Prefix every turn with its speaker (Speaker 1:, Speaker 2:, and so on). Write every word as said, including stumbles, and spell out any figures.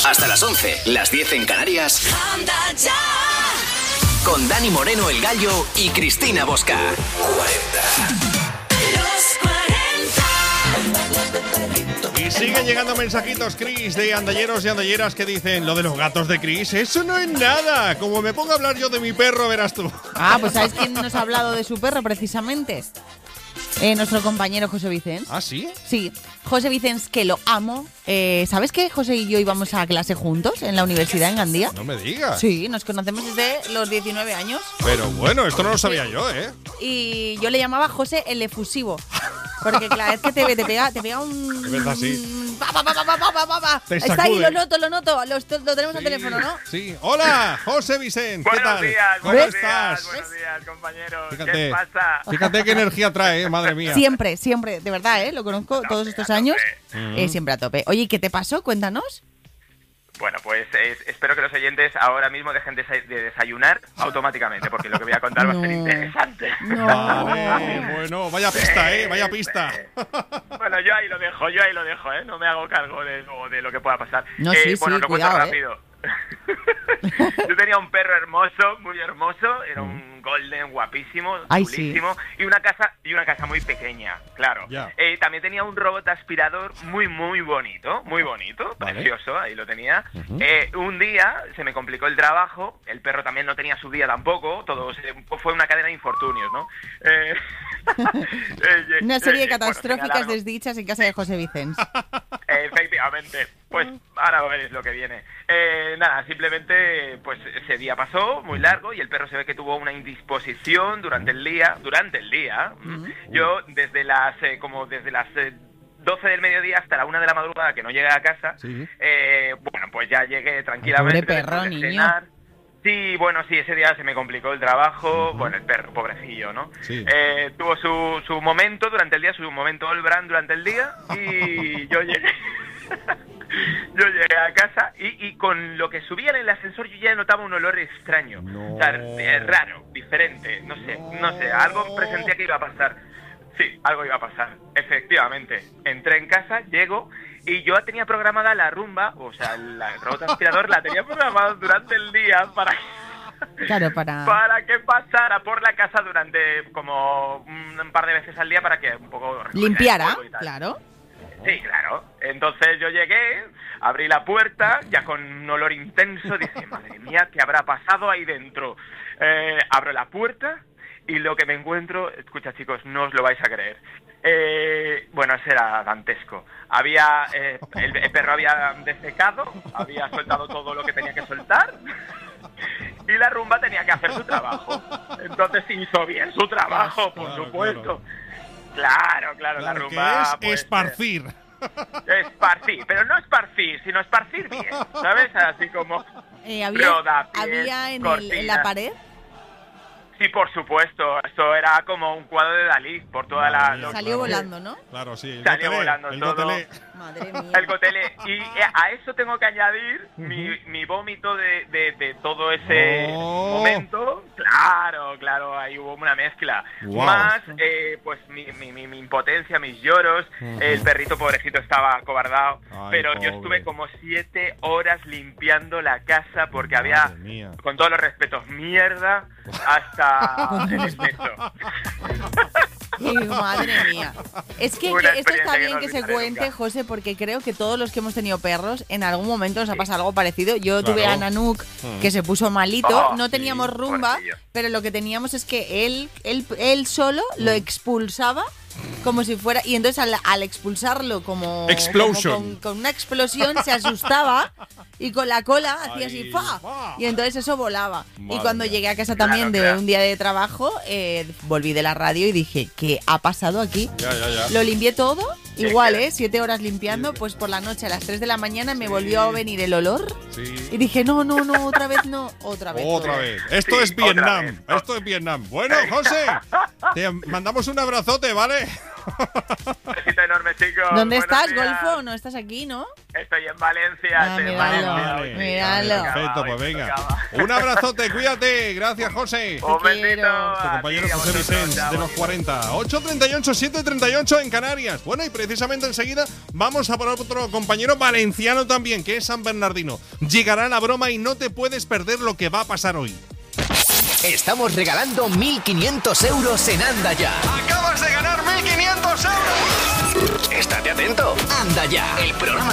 Speaker 1: Hasta las once, las diez en Canarias. Con Dani Moreno, el Gallo, y Cristina Bosca. cuarenta.
Speaker 2: Y siguen llegando mensajitos, Cris, de andalleros y andalleras que dicen: lo de los gatos de Cris, eso no es nada. Como me pongo a hablar yo de mi perro, verás tú.
Speaker 3: Ah, pues ¿sabes quién nos ha hablado de su perro precisamente? Eh, nuestro compañero José Vicens.
Speaker 2: ¿Ah, sí?
Speaker 3: Sí, José Vicens, que lo amo. Eh, ¿Sabes que José y yo íbamos a clase juntos en la universidad en Gandía?
Speaker 2: No me digas.
Speaker 3: Sí, nos conocemos desde los diecinueve años.
Speaker 2: Pero bueno, esto no lo sabía yo, ¿eh?
Speaker 3: Y yo le llamaba José el efusivo. Porque claro, es que te, te, pega, te pega un...
Speaker 2: Es verdad, sí.
Speaker 3: Pa, pa, pa, pa, pa, pa, pa, pa.
Speaker 2: Te
Speaker 3: Está ahí,
Speaker 2: sacude.
Speaker 3: lo noto, lo noto. Lo, lo tenemos
Speaker 2: Sí,
Speaker 3: al teléfono, ¿no?
Speaker 2: Sí. Hola, José Vicens, ¿qué
Speaker 4: Buenos
Speaker 2: tal?
Speaker 4: días,
Speaker 2: ¿Cómo
Speaker 4: buenos
Speaker 2: estás?
Speaker 4: días, buenos días, compañeros.
Speaker 2: Fíjate.
Speaker 4: ¿Qué pasa?
Speaker 2: Fíjate qué energía trae, ¿eh? Madre mía.
Speaker 3: Siempre, siempre, de verdad, ¿eh? Lo conozco todos estos años. Eh, siempre a tope. Oye, ¿qué te pasó? Cuéntanos.
Speaker 4: Bueno, pues eh, espero que los oyentes ahora mismo dejen de, de desayunar automáticamente, porque lo que voy a contar va a ser
Speaker 3: No.
Speaker 4: interesante.
Speaker 3: No.
Speaker 2: Vale, bueno, vaya pista, ¿eh? Vaya pista.
Speaker 4: Bueno, yo ahí lo dejo, yo ahí lo dejo, ¿eh? No me hago cargo de, lo- de lo que pueda pasar.
Speaker 3: No,
Speaker 4: Eh,
Speaker 3: sí,
Speaker 4: bueno,
Speaker 3: sí,
Speaker 4: lo
Speaker 3: cuidado,
Speaker 4: cuento
Speaker 3: ¿eh?
Speaker 4: rápido. Yo tenía un perro hermoso, muy hermoso, era un golden guapísimo,
Speaker 3: Ay, sí.
Speaker 4: chulísimo, y una casa y una casa muy pequeña, claro.
Speaker 2: Ya.
Speaker 4: Eh, también tenía un robot aspirador muy muy bonito, muy bonito,
Speaker 2: Vale.
Speaker 4: precioso, ahí lo tenía. Eh, un día se me complicó el trabajo, el perro también no tenía su día tampoco, todo se- fue una cadena de infortunios, ¿no? Eh, eh,
Speaker 3: Una serie de
Speaker 4: eh, bueno,
Speaker 3: catastróficas
Speaker 4: señalarlo.
Speaker 3: desdichas en casa de José Vicens.
Speaker 4: Efectivamente, pues ahora veréis lo que viene. Eh, nada, simplemente pues ese día pasó muy largo y el perro se ve que tuvo una indisposición durante el día, durante el día. Yo desde las eh, como desde las eh, doce del mediodía hasta la una de la madrugada que no llegué a casa,
Speaker 2: Sí.
Speaker 4: eh, bueno, pues ya llegué tranquilamente.
Speaker 3: Pobre perro,
Speaker 4: después de
Speaker 3: niño.
Speaker 4: cenar. Sí, bueno, sí, ese día se me complicó el trabajo, bueno, el perro, pobrecillo, ¿no?
Speaker 2: Sí.
Speaker 4: Eh, tuvo su, su momento durante el día, su momento all brand durante el día, y yo llegué, yo llegué a casa y, y con lo que subía en el ascensor yo ya notaba un olor extraño,
Speaker 2: No.
Speaker 4: o sea, eh, raro, diferente, no sé, no sé, algo presentía que iba a pasar. Sí, algo iba a pasar, efectivamente. Entré en casa, llego y yo tenía programada la rumba, o sea, la- el robot aspirador la tenía programada durante el día para,
Speaker 3: Claro, para...
Speaker 4: para que pasara por la casa durante como un, un par de veces al día para que un poco recogiera el
Speaker 3: Limpiara,
Speaker 4: polvo y tal.
Speaker 3: claro.
Speaker 4: Sí, claro. Entonces yo llegué, abrí la puerta, ya con un olor intenso, dije, madre mía, ¿qué habrá pasado ahí dentro? Eh, abro la puerta y lo que me encuentro, escucha chicos, no os lo vais a creer. Eh, bueno, ese era dantesco. Había, eh, el, el perro había defecado, había soltado todo lo que tenía que soltar y la rumba tenía que hacer su trabajo. Entonces hizo bien su trabajo, por
Speaker 2: Claro,
Speaker 4: supuesto. Claro, claro, la
Speaker 2: Claro,
Speaker 4: rumba...
Speaker 2: que es
Speaker 4: pues,
Speaker 2: esparcir.
Speaker 4: Esparcir, pero no esparcir, sino esparcir bien, ¿sabes? Así como
Speaker 3: Eh, había
Speaker 4: rodapiés,
Speaker 3: había en, el-
Speaker 4: cortinas.
Speaker 3: en la pared.
Speaker 4: Sí, por supuesto, esto era como un cuadro de Dalí por toda la...
Speaker 2: Madre mía,
Speaker 4: lo-
Speaker 3: Salió volando, ¿no?
Speaker 2: Claro, sí. El
Speaker 4: Salió
Speaker 2: gotelé,
Speaker 4: volando
Speaker 2: el
Speaker 4: todo.
Speaker 2: gotelé.
Speaker 3: Madre mía.
Speaker 4: El cotele. Y eh, a eso tengo que añadir mi, mi vómito de, de, de todo ese
Speaker 2: Oh.
Speaker 4: momento. Claro, claro, ahí hubo una mezcla.
Speaker 2: Wow.
Speaker 4: Más, eh, pues, mi, mi, mi, mi impotencia, mis lloros. El perrito pobrecito estaba acobardado.
Speaker 2: Ay,
Speaker 4: pero yo
Speaker 2: pobre.
Speaker 4: estuve como siete horas limpiando la casa porque había,
Speaker 2: Madre mía.
Speaker 4: con todos los respetos, mierda hasta el exceso.
Speaker 3: Ay, madre mía. Es que,
Speaker 4: Una
Speaker 3: que esto está
Speaker 4: experiencia que
Speaker 3: bien
Speaker 4: no
Speaker 3: que se
Speaker 4: olvidaré
Speaker 3: cuente,
Speaker 4: nunca.
Speaker 3: José, porque creo que todos los que hemos tenido perros, en algún momento nos ha pasado algo parecido. Yo
Speaker 2: Claro.
Speaker 3: tuve a Nanook, que se puso malito.
Speaker 4: Oh,
Speaker 3: no
Speaker 4: sí,
Speaker 3: teníamos rumba,
Speaker 4: pobrecillo.
Speaker 3: pero lo que teníamos es que él, él, él solo lo expulsaba como si fuera... Y entonces al, al expulsarlo como,
Speaker 2: Explosion.
Speaker 3: como con, con una explosión se asustaba y con la cola hacía así
Speaker 2: Ay,
Speaker 3: ¡fa!
Speaker 2: fa.
Speaker 3: Y entonces eso volaba.
Speaker 2: Madre
Speaker 3: y cuando
Speaker 2: mía.
Speaker 3: llegué a casa también
Speaker 4: Claro,
Speaker 3: de
Speaker 4: claro.
Speaker 3: un día de trabajo, eh, volví de la radio y dije, ¿qué ha pasado aquí?
Speaker 2: Ya, ya, ya.
Speaker 3: Lo limpié todo, igual,
Speaker 4: que-
Speaker 3: ¿eh? Siete horas limpiando, pues por la noche a las tres de la mañana me volvió a venir el olor y
Speaker 2: Sí.
Speaker 3: dije, no, no, no, otra vez no, otra vez.
Speaker 2: Otra
Speaker 3: no.
Speaker 2: vez. Esto
Speaker 4: Sí,
Speaker 2: es
Speaker 4: otra
Speaker 2: Vietnam.
Speaker 4: vez.
Speaker 2: Esto es Vietnam. Bueno, José, te mandamos un abrazote, ¿vale?
Speaker 4: Besito enorme, chicos.
Speaker 3: ¿Dónde
Speaker 4: Buenos
Speaker 3: estás,
Speaker 4: días.
Speaker 3: Golfo? No estás aquí, ¿no?
Speaker 4: Estoy en Valencia,
Speaker 3: Ah,
Speaker 4: estoy en
Speaker 3: míralo,
Speaker 4: Valencia.
Speaker 2: Vale.
Speaker 3: míralo.
Speaker 2: Perfecto,
Speaker 4: Hoy
Speaker 2: pues venga.
Speaker 4: tocaba.
Speaker 2: Un abrazote, cuídate. Gracias, José.
Speaker 4: Un
Speaker 3: quiero.
Speaker 4: besito.
Speaker 2: Tu
Speaker 4: a
Speaker 2: compañero
Speaker 4: ti, a
Speaker 2: José
Speaker 4: vosotros,
Speaker 2: Vicens
Speaker 4: chao,
Speaker 2: de los
Speaker 4: chicos.
Speaker 2: cuarenta. ocho treinta y ocho, siete treinta y ocho en Canarias. Bueno, y precisamente enseguida vamos a por otro compañero valenciano también, que es San Bernardino. Llegará la broma y no te puedes perder lo que va a pasar hoy.
Speaker 1: Estamos regalando mil quinientos euros en Anda Ya.
Speaker 2: ¡Acabas de ganar mil quinientos euros!
Speaker 1: Estate atento. Anda Ya, el programa